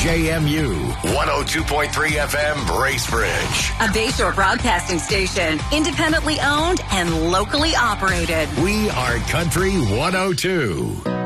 WJMU 102.3 FM Bracebridge. A Bayshore broadcasting station, independently owned and locally operated. We are Country 102.